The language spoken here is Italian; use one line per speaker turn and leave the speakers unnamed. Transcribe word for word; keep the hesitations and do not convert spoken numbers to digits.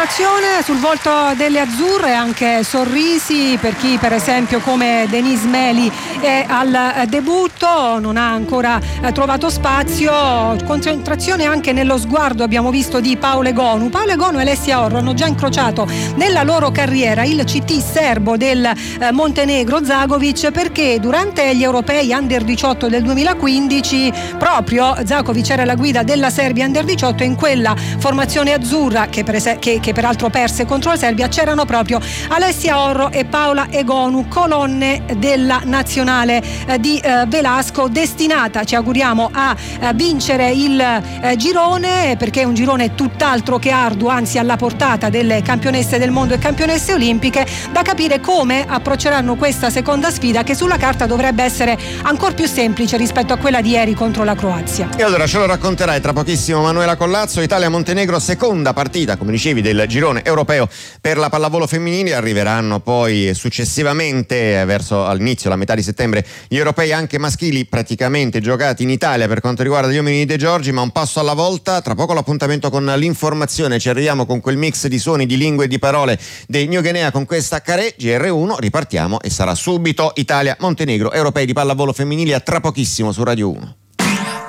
Soddisfazione sul volto delle azzurre, anche sorrisi per chi per esempio come Denise Meli è al debutto, non ha ancora trovato spazio, concentrazione anche nello sguardo abbiamo visto di Paolo Egonu. Paolo Egonu e Alessia Orro hanno già incrociato nella loro carriera il C T serbo del Montenegro Zagovic, perché durante gli europei under diciotto del duemilaquindici proprio Zagovic era la guida della Serbia under diciotto e in quella formazione azzurra che, per es- che, che peraltro perse contro la Serbia c'erano proprio Alessia Orro e Paola Egonu, colonne della nazionale eh, di eh, Velasco, destinata, ci auguriamo, a eh, vincere il eh, girone, perché è un girone tutt'altro che arduo, anzi alla portata delle campionesse del mondo e campionesse olimpiche. Da capire come approcceranno questa seconda sfida, che sulla carta dovrebbe essere ancora più semplice rispetto a quella di ieri contro la Croazia.
E allora ce lo racconterai tra pochissimo Manuela Collazzo. Italia-Montenegro, seconda partita, come dicevi, del girone europeo per la pallavolo femminile. Arriveranno poi successivamente, verso all'inizio, la metà di settembre, gli europei anche maschili, praticamente giocati in Italia per quanto riguarda gli uomini De Giorgi, ma un passo alla volta. Tra poco l'appuntamento con l'informazione, ci arriviamo con quel mix di suoni, di lingue e di parole dei New Guinea con questa Carè. G R uno, ripartiamo e sarà subito Italia-Montenegro, europei di pallavolo femminile, a tra pochissimo su Radio uno.